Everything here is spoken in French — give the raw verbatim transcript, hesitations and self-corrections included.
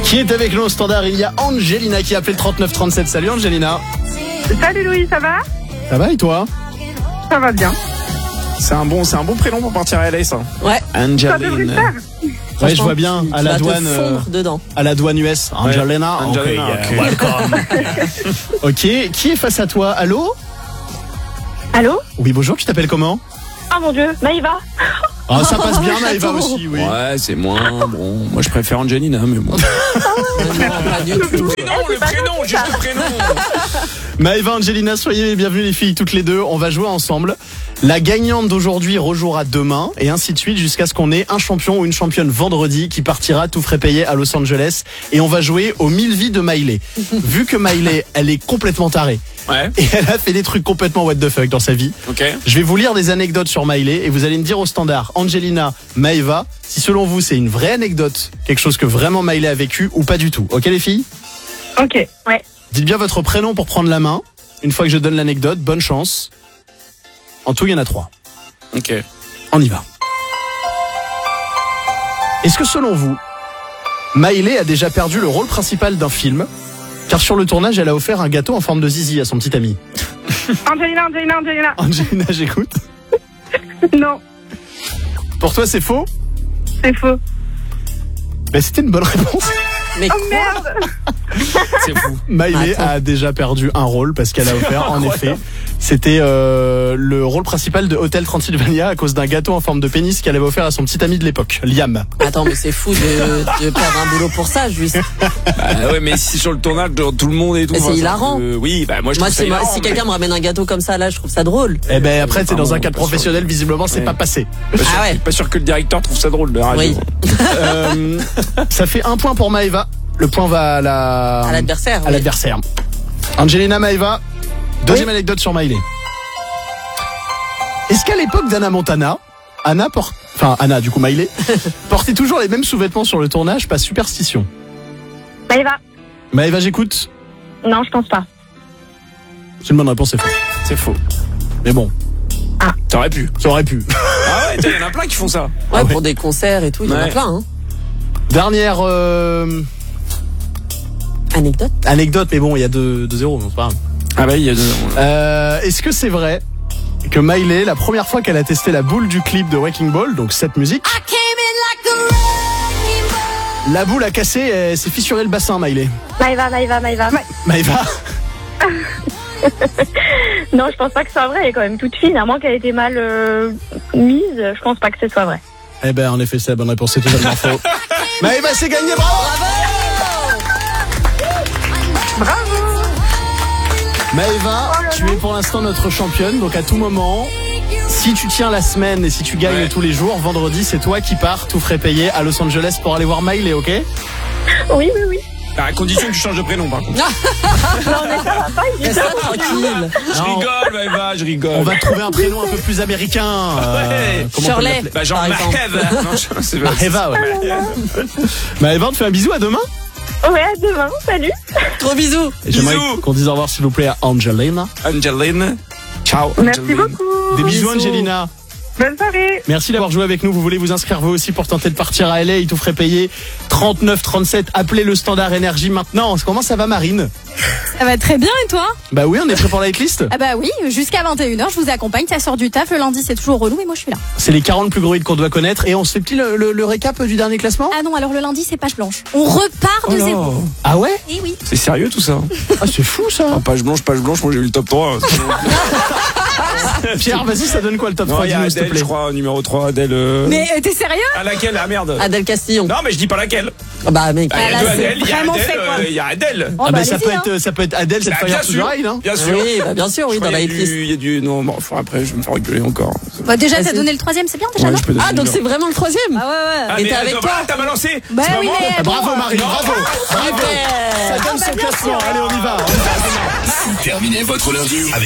Qui est avec nous au standard? Il y a Angelina qui a appelé le trente-neuf trente-sept. Salut Angelina. Salut Louis, ça va? Ça va et toi? Ça va bien. C'est un bon, c'est un bon prénom pour partir à L A, ça. Ouais. Ça devrait le Angelina. faire. Ouais, je vois bien à la Tu vas te douane, euh, fondre dedans. à la douane U S. Angelina. Ouais. Angelina, Ok, ok. yeah, welcome. Ok, qui est face à toi? Allô? Allô? Oui, bonjour. Tu t'appelles comment? Ah mon dieu, Maïva. Ah, ça passe bien, Maëva aussi, oui. Ouais, c'est moins bon. Moi, je préfère Angelina, mais bon. Non, pas du tout. Non, le prénom, juste le prénom. Maëva, Angelina, soyez les bienvenues les filles, toutes les deux. On va jouer ensemble. La gagnante d'aujourd'hui rejouera demain et ainsi de suite jusqu'à ce qu'on ait un champion ou une championne vendredi qui partira tout frais payé à Los Angeles. Et on va jouer aux mille vies de Miley. Vu que Miley, elle est complètement tarée. Ouais. Et elle a fait des trucs complètement what the fuck dans sa vie. Ok. Je vais vous lire des anecdotes sur Miley et vous allez me dire au standard, Angelina, Maëva, si selon vous c'est une vraie anecdote, quelque chose que vraiment Miley a vécu ou pas du tout. Ok les filles? Ok, ouais. Dites bien votre prénom pour prendre la main. Une fois que je donne l'anecdote, bonne chance. En tout, il y en a trois. Ok. On y va. Est-ce que selon vous, Miley a déjà perdu le rôle principal d'un film? Car sur le tournage, elle a offert un gâteau en forme de zizi à son petit ami. Angelina, Angelina, Angelina. Angelina, j'écoute. Non, Pour toi, c'est faux? c'est faux. Ben, c'était une bonne réponse. Mais Oh quoi? merde. C'est fou. Miley Attends. a déjà perdu un rôle parce qu'elle a offert, en effet, c'était euh, le rôle principal de Hotel Transylvania à cause d'un gâteau en forme de pénis qu'elle avait offert à son petit ami de l'époque, Liam. Attends, mais c'est fou de, de perdre un boulot pour ça, juste. Bah ouais, mais si sur le tournage, genre, tout le monde et tout. Mais c'est enfin, hilarant. euh, oui, bah moi je Moi, trouve ça si, moi, hilarant, si mais- quelqu'un me ramène un gâteau comme ça, là, je trouve ça drôle. Eh ben après, c'est Ah dans bon, un cadre pas sûr. professionnel, visiblement, c'est Ouais. pas passé. Pas sûr- Ah ouais. Pas sûr que le directeur trouve ça drôle de la radio. Oui. Euh, ça fait un point pour Maëva. Le point va à la À l'adversaire. à oui. l'adversaire. Angelina, Maëva. Deuxième anecdote sur Miley. Est-ce qu'à l'époque d'Anna Montana, Anna porte, enfin Anna du coup Miley, portait toujours les mêmes sous-vêtements sur le tournage, pas superstition? Maïva. Maëva, j'écoute. Non, je pense pas. C'est une bonne réponse, c'est faux. C'est faux. Mais bon, T'aurais pu. ça aurait pu. Ah ouais, il y en a plein qui font ça. Ouais, pour des concerts et tout, il y en a Ouais. plein, hein. Dernière euh, Anecdote. anecdote, mais bon, il y a deux zéro, c'est pas grave. Ah bah il y a deux. Euh, Est-ce que c'est vrai que Miley, la première fois qu'elle a testé la boule du clip de Wrecking Ball, donc cette musique, la boule a cassé et elle s'est fissuré le bassin, Miley? Maïva, Maïva, Maïva. Maëva? Non, je pense pas que ce soit vrai. Elle est quand même toute fine. À moins qu'elle ait été mal euh, mise, je pense pas que ce soit vrai. Eh ben, en effet, c'est la bonne réponse, c'est totalement faux. Maëva, c'est gagné, bravo! Maëva, tu es pour l'instant notre championne, donc à tout moment, si tu tiens la semaine et si tu gagnes Ouais. tous les jours, vendredi, c'est toi qui pars tout frais payé à Los Angeles pour aller voir Miley, ok? Oui, oui, oui. À condition que tu changes de prénom, par contre. Non, mais ça va pas. il est Reste tranquille. Je Non. rigole, Maëva, je rigole. On va trouver un prénom un peu plus américain. euh, Ouais. comment on peut Shirley. l'appeler? Bah genre Par exemple. Maëva. Non, je- c'est pas- Maëva, ouais. Maëva, on te fait un bisou, à demain. Ouais, à demain. Salut. Gros bisous. Et j'aimerais Bisous. qu'on dise au revoir, s'il vous plaît, à Angelina. Angelina. Ciao. Merci Angelina. beaucoup. Des bisous, Bisous. Angelina. Bonne soirée. Merci d'avoir joué avec nous. Vous voulez vous inscrire vous aussi pour tenter de partir à L A, il tout ferait payer trente-neuf trente-sept. Appelez le standard énergie maintenant. Comment ça va, Marine? Ça va très bien et toi? Bah oui, on est prêt pour la hitlist. Ah bah oui, jusqu'à vingt et une heures je vous accompagne, ça sort du taf, le lundi c'est toujours relou mais moi je suis là. C'est les quarante plus gros hits qu'on doit connaître et on se fait petit le, le, le récap du dernier classement. Ah non, alors le lundi c'est page blanche. On repart de Oh là. zéro. Ah ouais? Et oui. C'est sérieux tout ça? Ah c'est fou ça. Ah, page blanche, page blanche, moi j'ai eu le top trois. Pierre, vas-y, ça donne quoi le top Non, trois? il y a Dis-nous, s'il te Adèle, plaît. je crois, numéro trois, Adèle. euh... Mais euh, t'es sérieux? À laquelle? Ah merde. Adèle Castillon. Non, mais je dis pas laquelle. Ah bah mec. Ah, il y a là, deux c'est Adèle, il y a vraiment Adèle, fait, quoi. euh, il y a Adèle. Oh, Ah bah, bah ça allez-y, peut hein. être ça peut être Adèle, cette Bah, Fire bien to the sûr, Rain, hein. bien sûr. Oui, bah bien sûr, oui, Je crois dans la qu'il y a hitlist. du- Il y a du. Non, bon, enfin, après, je vais me faire rigoler encore. Bah déjà t'as Vas-y. donné le troisième, c'est bien déjà Ouais, non? je peux donner Ah, le donc numéro. c'est vraiment le troisième. Ah ouais ouais. Ah, Et mais t'es avec attends, toi ah, t'as balancé. Bah C'est oui pas moi. mais Ah, bravo Marine, bravo. Bravo. Super. Ça donne son classement. Allez, on y va. Terminez votre lundi avec